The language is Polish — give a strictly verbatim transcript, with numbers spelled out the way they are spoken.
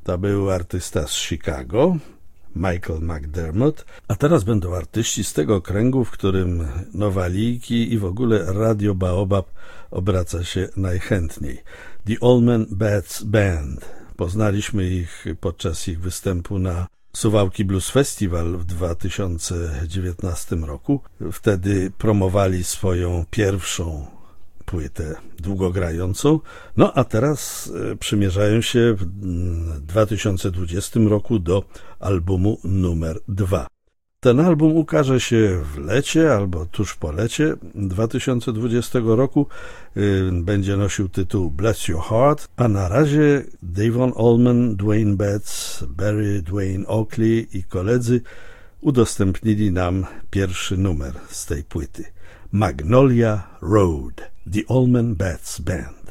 To był artysta z Chicago, Michael McDermott, a teraz będą artyści z tego kręgu, w którym Nowaliki i w ogóle Radio Baobab obraca się najchętniej. The Allman Bats Band. Poznaliśmy ich podczas ich występu na Suwałki Blues Festival w dwa tysiące dziewiętnastym roku. Wtedy promowali swoją pierwszą płytę długogrającą, no a teraz przymierzają się w dwa tysiące dwudziestym roku do albumu numer dwa. Ten album ukaże się w lecie albo tuż po lecie dwa tysiące dwudziestego roku. Będzie nosił tytuł Bless Your Heart, a na razie Devon Allman, Dwayne Betts, Barry Dwayne Oakley i koledzy udostępnili nam pierwszy numer z tej płyty. Magnolia Road, The Allman Bats Band.